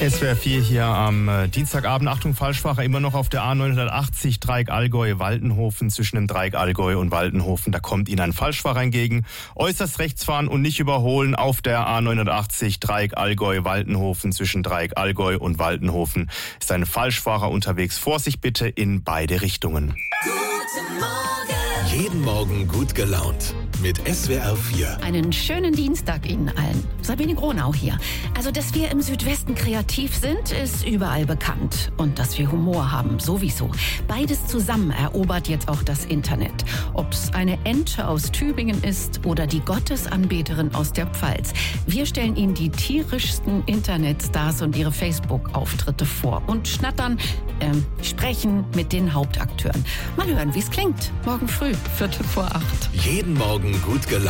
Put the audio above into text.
SWR 4 hier am Dienstagabend. Achtung, Falschfahrer, immer noch auf der A980 Dreieck Allgäu-Waldenhofen. Zwischen dem Dreieck Allgäu und Waldenhofen, da kommt Ihnen ein Falschfahrer entgegen. Äußerst rechts fahren und nicht überholen auf der A980 Dreieck Allgäu-Waldenhofen. Zwischen Dreieck Allgäu und Waldenhofen ist ein Falschfahrer unterwegs. Vorsicht bitte in beide Richtungen. Guten Morgen. Jeden Morgen gut gelaunt mit SWR 4. Einen schönen Dienstag Ihnen allen. Sabine Gronau hier. Also, dass wir im Südwesten kreativ sind, ist überall bekannt. Und dass wir Humor haben, sowieso. Beides zusammen erobert jetzt auch das Internet. Ob's eine Ente aus Tübingen ist oder die Gottesanbeterin aus der Pfalz. Wir stellen Ihnen die tierischsten Internetstars und ihre Facebook-Auftritte vor und sprechen mit den Hauptakteuren. Mal hören, wie es klingt. Morgen früh, 7:45. Jeden Morgen gut gelaunt.